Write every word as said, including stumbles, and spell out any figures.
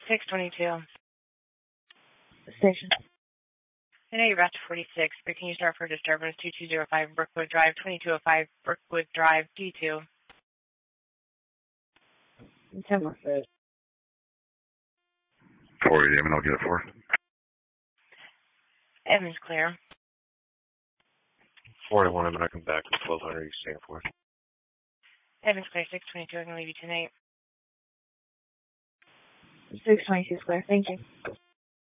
six twenty-two. Station. I know you're about to forty-six, but can you start for disturbance two two zero five Brookwood Drive, twenty-two oh five Brookwood Drive, D two? ten more first. four eight, I'll get it for. Evans clear. forty-one, I'm going to come back with twelve hundred, you stand for. Evans clear, six twenty-two, I'm going to leave you tonight. six twenty-two clear, thank you.